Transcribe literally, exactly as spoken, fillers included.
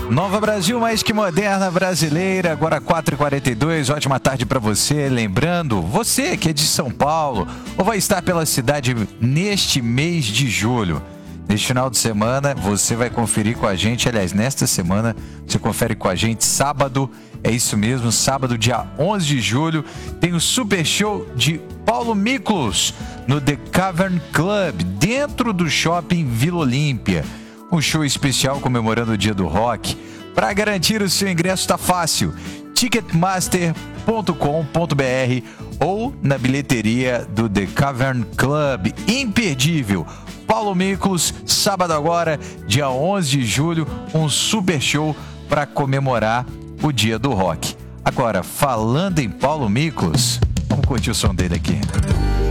Nova Brasil, mais que moderna brasileira, agora quatro e quarenta e dois, ótima tarde para você. Lembrando, você que é de São Paulo ou vai estar pela cidade neste mês de julho, neste final de semana, você vai conferir com a gente, aliás, nesta semana, você confere com a gente sábado, é isso mesmo, sábado, dia onze de julho, tem o super show de Paulo Miklos no The Cavern Club, dentro do shopping Vila Olímpia. Um show especial comemorando o Dia do Rock. Para garantir o seu ingresso está fácil, ticketmaster ponto com ponto br ou na bilheteria do The Cavern Club. Imperdível! Paulo Miklos, sábado agora, dia onze de julho, um super show para comemorar o Dia do Rock. Agora, falando em Paulo Miklos, vamos curtir o som dele aqui.